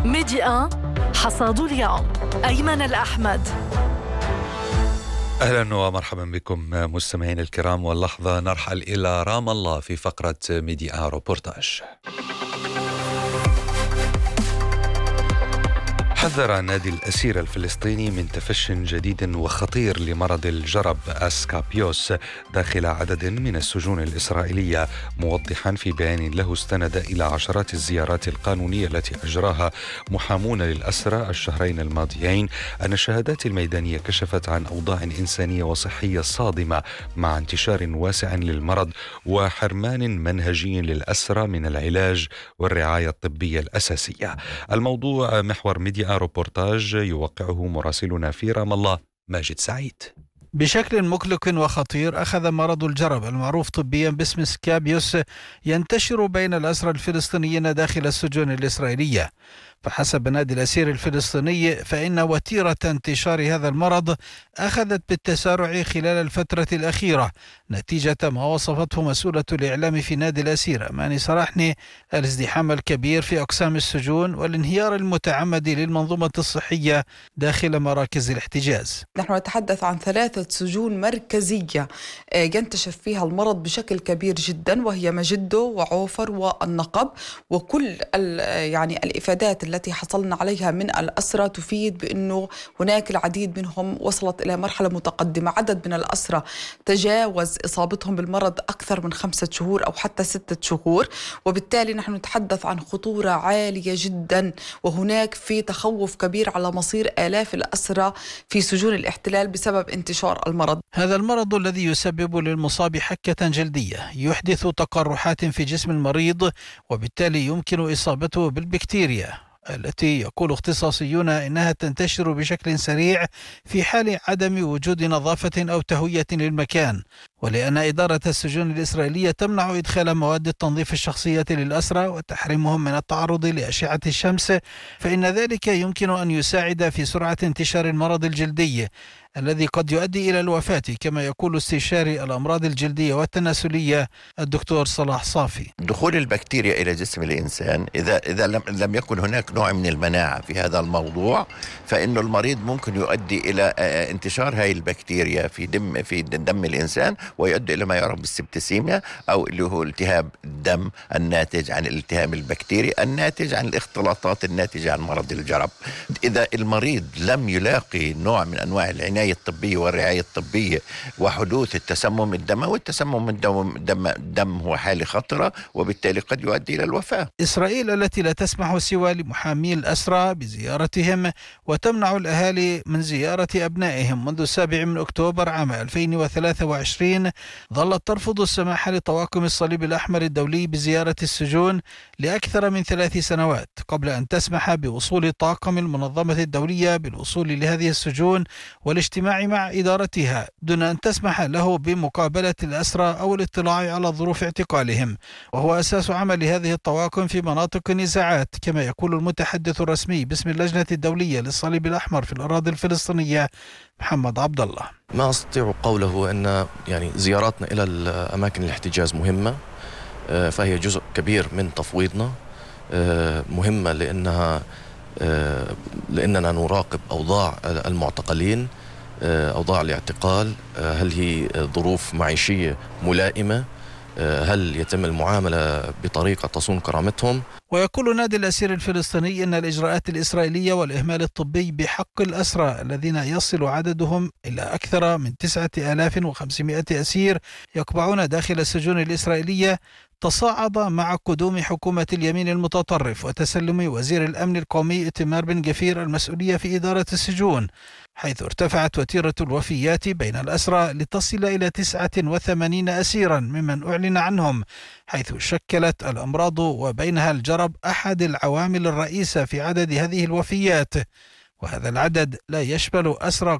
ميديا حصاد اليوم. أيمن الأحمد. أهلا ومرحبا بكم مستمعين الكرام، واللحظة نرحل إلى رام الله في فقرة ميديا روبورتاج. حذر نادي الأسير الفلسطيني من تفشٍ جديد وخطير لمرض الجرب أسكابيوس داخل عدد من السجون الإسرائيلية، موضحا في بيان له استند إلى عشرات الزيارات القانونية التي أجراها محامون للأسرى الشهرين الماضيين أن الشهادات الميدانية كشفت عن أوضاع إنسانية وصحية صادمة مع انتشار واسع للمرض وحرمان منهجي للأسرى من العلاج والرعاية الطبية الأساسية. الموضوع محور ميديا روبورتاج يوقعه مراسلنا في رام الله ماجد سعيد. بشكل مقلق وخطير أخذ مرض الجرب المعروف طبيا باسم سكابيوس ينتشر بين الأسرى الفلسطينيين داخل السجون الإسرائيلية. فحسب نادي الأسير الفلسطيني فإن وتيرة انتشار هذا المرض أخذت بالتسارع خلال الفترة الأخيرة نتيجة ما وصفته مسؤولة الإعلام في نادي الأسير أماني سراحني الازدحام الكبير في أقسام السجون والانهيار المتعمد للمنظومة الصحية داخل مراكز الاحتجاز. نحن نتحدث عن 3 سجون مركزية ينتشر فيها المرض بشكل كبير جدا، وهي مجدو وعوفر والنقب، وكل الإفادات التي حصلنا عليها من الأسرى تفيد بأنه هناك العديد منهم وصلت إلى مرحلة متقدمة. عدد من الأسرى تجاوز إصابتهم بالمرض أكثر من 5 شهور أو حتى 6 شهور، وبالتالي نحن نتحدث عن خطورة عالية جدا، وهناك في تخوف كبير على مصير آلاف الأسرى في سجون الاحتلال بسبب انتشار المرض. هذا المرض الذي يسبب للمصاب حكة جلدية يحدث تقرحات في جسم المريض، وبالتالي يمكن إصابته بالبكتيريا التي يقول اختصاصيون إنها تنتشر بشكل سريع في حال عدم وجود نظافة أو تهوية للمكان. ولأن إدارة السجون الإسرائيلية تمنع إدخال مواد التنظيف الشخصية للأسرى وتحرمهم من التعرض لأشعة الشمس، فإن ذلك يمكن أن يساعد في سرعة انتشار المرض الجلدي الذي قد يؤدي إلى الوفاة، كما يقول استشاري الأمراض الجلدية والتناسلية الدكتور صلاح صافي. دخول البكتيريا إلى جسم الإنسان إذا لم يكن هناك نوع من المناعة في هذا الموضوع، فإنه المريض ممكن يؤدي إلى انتشار هاي البكتيريا في دم الإنسان، ويؤدي إلى ما يعرف بالسبتسيميا، أو اللي هو التهاب الدم الناتج عن الالتهام البكتيري الناتج عن الاختلاطات الناتجة عن مرض الجرب. إذا المريض لم يلاقي نوع من أنواع العناية الطبية والرعاية الطبية وحدوث التسمم الدموي، التسمم الدم هو حالة خطرة، وبالتالي قد يؤدي إلى الوفاة. إسرائيل التي لا تسمح سوى لمحامي الأسرى بزيارتهم وتمنع الأهالي من زيارة أبنائهم منذ 7 أكتوبر عام 2023 ظلت ترفض السماح لطواقم الصليب الأحمر الدولي بزيارة السجون لأكثر من 3 سنوات قبل أن تسمح بوصول طاقم المنظمة الدولية بالوصول لهذه السجون والاجتماع مع إدارتها دون أن تسمح له بمقابلة الأسرى أو الاطلاع على ظروف اعتقالهم، وهو أساس عمل هذه الطواقم في مناطق النزاعات، كما يقول المتحدث الرسمي باسم اللجنة الدولية للصليب الأحمر في الأراضي الفلسطينية محمد عبد الله. ما أستطيع قوله أن زياراتنا إلى أماكن الاحتجاز مهمة، فهي جزء كبير من تفويضنا، مهمة لأننا نراقب أوضاع المعتقلين، أوضاع الاعتقال، هل هي ظروف معيشية ملائمة، هل يتم المعاملة بطريقة تصون كرامتهم. ويقول نادي الأسير الفلسطيني أن الإجراءات الإسرائيلية والإهمال الطبي بحق الأسرى الذين يصل عددهم إلى أكثر من 9500 أسير يقبعون داخل السجون الإسرائيلية تصاعد مع قدوم حكومة اليمين المتطرف وتسلم وزير الأمن القومي إتمار بن جفير المسؤولية في إدارة السجون، حيث ارتفعت وتيرة الوفيات بين الأسرى لتصل إلى 89 أسيرا ممن أعلن عنهم، حيث شكلت الأمراض وبينها الجرب أحد العوامل الرئيسة في عدد هذه الوفيات. وهذا العدد لا يشمل أسرى